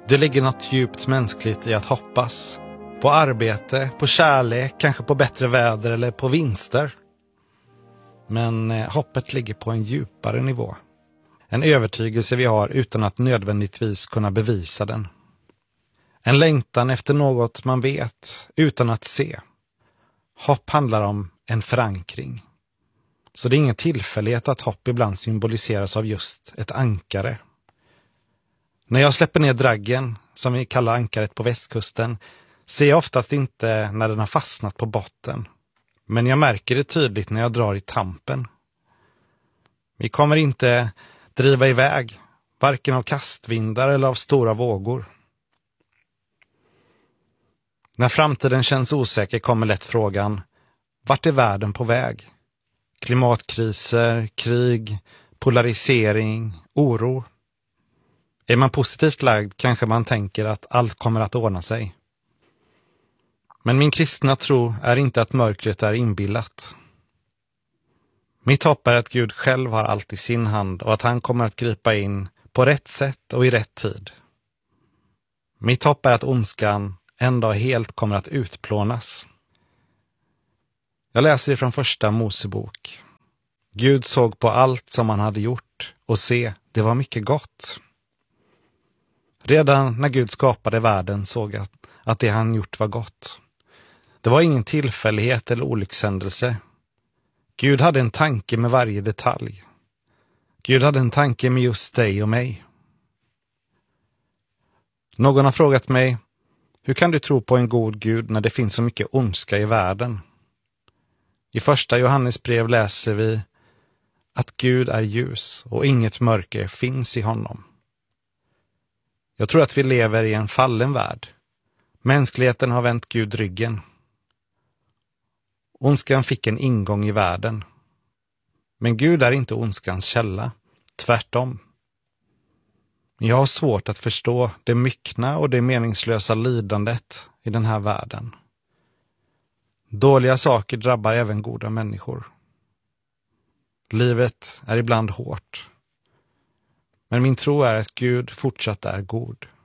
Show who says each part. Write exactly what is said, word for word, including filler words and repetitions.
Speaker 1: Det ligger något djupt mänskligt i att hoppas. På arbete, på kärlek, kanske på bättre väder eller på vinster. Men eh, hoppet ligger på en djupare nivå. En övertygelse vi har utan att nödvändigtvis kunna bevisa den. En längtan efter något man vet utan att se. Hopp handlar om en förankring. Så det är ingen tillfällighet att hopp ibland symboliseras av just ett ankare. När jag släpper ner draggen, som vi kallar ankaret på västkusten, ser jag oftast inte när den har fastnat på botten. Men jag märker det tydligt när jag drar i tampen. Vi kommer inte driva iväg, varken av kastvindar eller av stora vågor. När framtiden känns osäker kommer lätt frågan: vart är världen på väg? Klimatkriser, krig, polarisering, oro. Är man positivt lagd kanske man tänker att allt kommer att ordna sig. Men min kristna tro är inte att mörkret är inbillat. Mitt hopp är att Gud själv har allt i sin hand och att han kommer att gripa in på rätt sätt och i rätt tid. Mitt hopp är att ondskan en dag helt kommer att utplånas. Jag läser ifrån första Mosebok. Gud såg på allt som han hade gjort och se, det var mycket gott. Redan när Gud skapade världen såg jag att det han gjort var gott. Det var ingen tillfällighet eller olyckshändelse. Gud hade en tanke med varje detalj. Gud hade en tanke med just dig och mig. Någon har frågat mig: hur kan du tro på en god Gud när det finns så mycket ondska i världen? I första Johannes brev läser vi att Gud är ljus och inget mörker finns i honom. Jag tror att vi lever i en fallen värld. Mänskligheten har vänt Gud ryggen. Ondskan fick en ingång i världen. Men Gud är inte ondskans källa, tvärtom. Jag har svårt att förstå det myckna och det meningslösa lidandet i den här världen. Dåliga saker drabbar även goda människor. Livet är ibland hårt. Men min tro är att Gud fortsatt är god.